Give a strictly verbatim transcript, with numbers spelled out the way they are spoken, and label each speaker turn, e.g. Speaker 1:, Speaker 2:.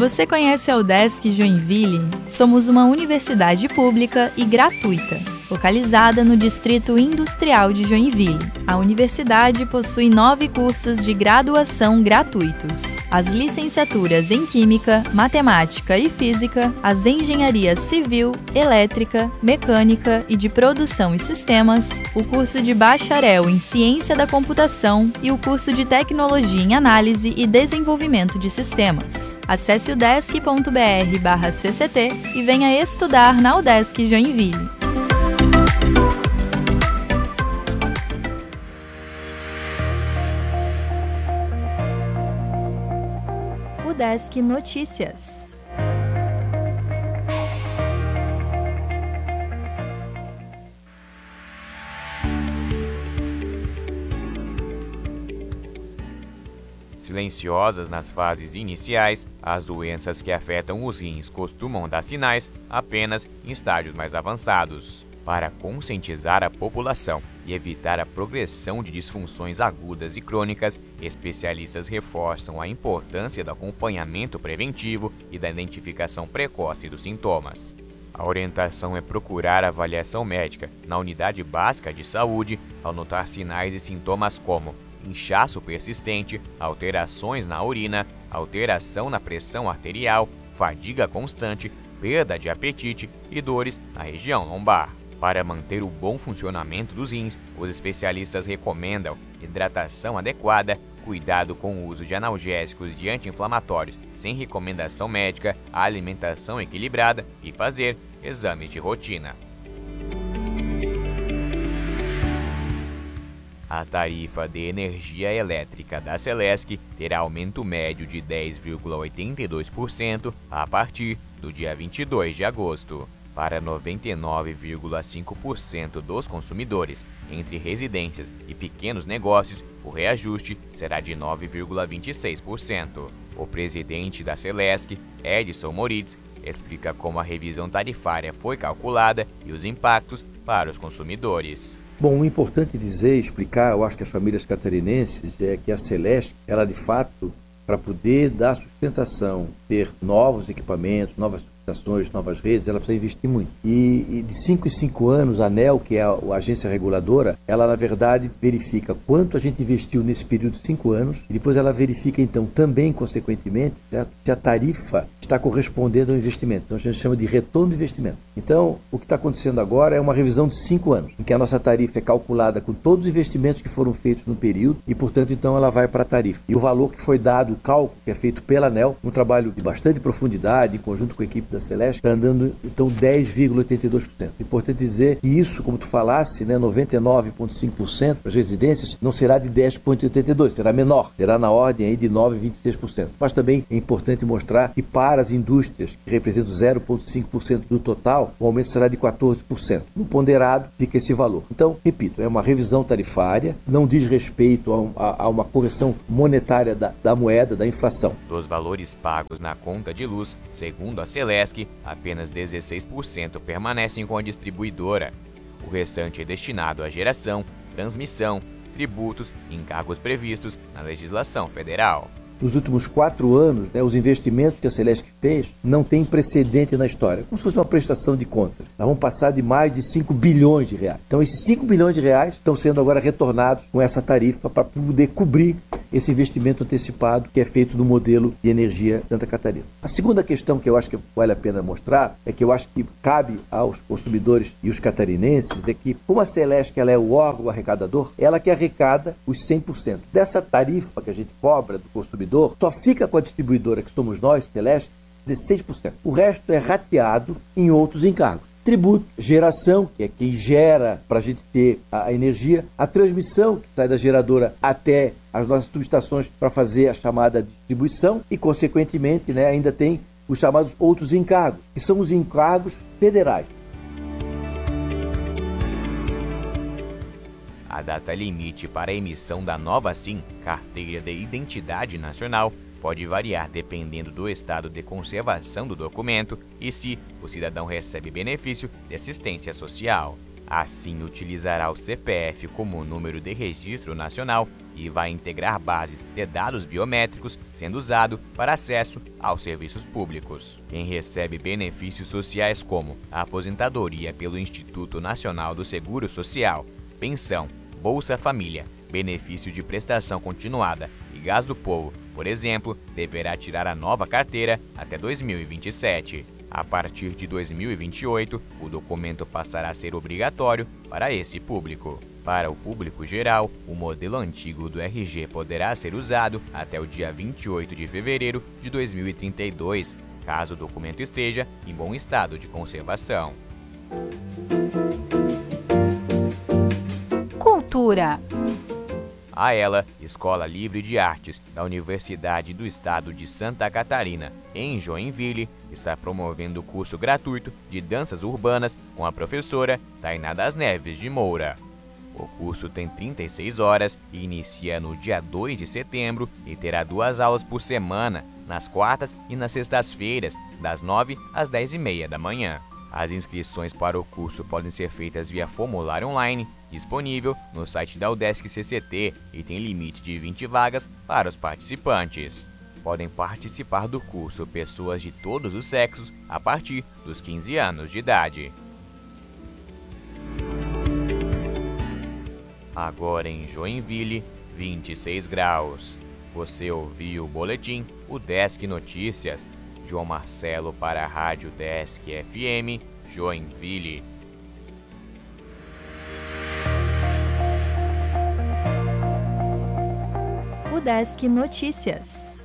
Speaker 1: Você conhece a UDESC Joinville? Somos uma universidade pública e gratuita, localizada no Distrito Industrial de Joinville. A universidade possui nove cursos de graduação gratuitos: as licenciaturas em Química, Matemática e Física, as engenharias Civil, Elétrica, Mecânica e de Produção e Sistemas, o curso de Bacharel em Ciência da Computação e o curso de Tecnologia em Análise e Desenvolvimento de Sistemas. Acesse udesc ponto br barra C C T e venha estudar na UDESC Joinville. UDESC Notícias.
Speaker 2: Silenciosas nas fases iniciais, as doenças que afetam os rins costumam dar sinais apenas em estágios mais avançados. Para conscientizar a população e evitar a progressão de disfunções agudas e crônicas, especialistas reforçam a importância do acompanhamento preventivo e da identificação precoce dos sintomas. A orientação é procurar avaliação médica na unidade básica de saúde ao notar sinais e sintomas como inchaço persistente, alterações na urina, alteração na pressão arterial, fadiga constante, perda de apetite e dores na região lombar. Para manter o bom funcionamento dos rins, os especialistas recomendam hidratação adequada, cuidado com o uso de analgésicos e anti-inflamatórios sem recomendação médica, alimentação equilibrada e fazer exames de rotina. A tarifa de energia elétrica da Celesc terá aumento médio de dez vírgula oitenta e dois por cento a partir do dia vinte e dois de agosto. Para noventa e nove vírgula cinco por cento dos consumidores, entre residências e pequenos negócios, o reajuste será de nove vírgula vinte e seis por cento. O presidente da Celesc, Edson Moritz, explica como a revisão tarifária foi calculada e os impactos para os consumidores.
Speaker 3: Bom, o importante dizer, explicar, eu acho que as famílias catarinenses, é que a Celesc, ela de fato, para poder dar sustentação, ter novos equipamentos, novas estações, novas redes, ela precisa investir muito. E, e de cinco em cinco anos, a ANEEL, que é a, a agência reguladora, ela na verdade verifica quanto a gente investiu nesse período de cinco anos e depois ela verifica então também, consequentemente, certo? Se a tarifa está correspondendo ao investimento. Então a gente chama de retorno do investimento. Então, o que está acontecendo agora é uma revisão de cinco anos, em que a nossa tarifa é calculada com todos os investimentos que foram feitos no período e, portanto, então ela vai para a tarifa. E o valor que foi dado, o cálculo que é feito pela ANEEL, um trabalho de bastante profundidade, em conjunto com a equipe da Celesc, está andando então dez vírgula oitenta e dois por cento. Importante dizer que isso, como tu falasse, né, noventa e nove vírgula cinco por cento para as residências, não será de dez vírgula oitenta e dois por cento, será menor, será na ordem aí de nove vírgula vinte e seis por cento. Mas também é importante mostrar que para as indústrias, que representam zero vírgula cinco por cento do total, o aumento será de quatorze por cento. No ponderado fica esse valor. Então, repito, é uma revisão tarifária, não diz respeito a, a, a uma correção monetária da, da moeda, da inflação.
Speaker 2: Dos valores pagos na conta de luz, segundo a Celesc, apenas dezesseis por cento permanecem com a distribuidora. O restante é destinado à geração, transmissão, tributos e encargos previstos na legislação federal.
Speaker 3: Nos últimos quatro anos, né, os investimentos que a Celesc fez não têm precedente na história, como se fosse uma prestação de contas. Nós vamos passar de mais de cinco bilhões de reais. Então, esses cinco bilhões de reais estão sendo agora retornados com essa tarifa para poder cobrir esse investimento antecipado que é feito no modelo de energia Santa Catarina. A segunda questão que eu acho que vale a pena mostrar é que eu acho que cabe aos consumidores e os catarinenses é que, como a Celesc ela é o órgão arrecadador, ela que arrecada os cem por cento. Dessa tarifa que a gente cobra do consumidor, só fica com a distribuidora, que somos nós, Celesc, dezesseis por cento. O resto é rateado em outros encargos. Tributo, geração, que é quem gera para a gente ter a energia, a transmissão, que sai da geradora até as nossas subestações para fazer a chamada distribuição e, consequentemente, né, ainda tem os chamados outros encargos, que são os encargos federais.
Speaker 2: A data limite para a emissão da nova SIM, Carteira de Identidade Nacional, pode variar dependendo do estado de conservação do documento e se o cidadão recebe benefício de assistência social. Assim, utilizará o C P F como número de registro nacional e vai integrar bases de dados biométricos, sendo usado para acesso aos serviços públicos. Quem recebe benefícios sociais como a aposentadoria pelo Instituto Nacional do Seguro Social, pensão, Bolsa Família, benefício de prestação continuada e gás do povo, por exemplo, deverá tirar a nova carteira até dois mil e vinte e sete. A partir de dois mil e vinte e oito, o documento passará a ser obrigatório para esse público. Para o público geral, o modelo antigo do R G poderá ser usado até o dia vinte e oito de fevereiro de dois mil e trinta e dois, caso o documento esteja em bom estado de conservação.
Speaker 1: Cultura.
Speaker 2: A ELA, Escola Livre de Artes da Universidade do Estado de Santa Catarina, em Joinville, está promovendo o curso gratuito de danças urbanas com a professora Tainá das Neves de Moura. O curso tem trinta e seis horas e inicia no dia dois de setembro e terá duas aulas por semana, nas quartas e nas sextas-feiras, das nove às dez e meia da manhã. As inscrições para o curso podem ser feitas via formulário online, disponível no site da UDESC C C T e tem limite de vinte vagas para os participantes. Podem participar do curso pessoas de todos os sexos a partir dos quinze anos de idade. Agora em Joinville, vinte e seis graus. Você ouviu o boletim UDESC Notícias. João Marcelo para a Rádio UDESC F M, Joinville.
Speaker 1: UDESC Notícias.